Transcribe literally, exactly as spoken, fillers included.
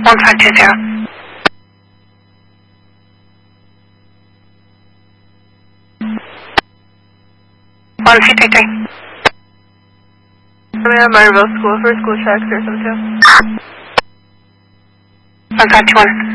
one five two zero. one two three three. I'm at Marvell School for school check, zero seven two. one five two one.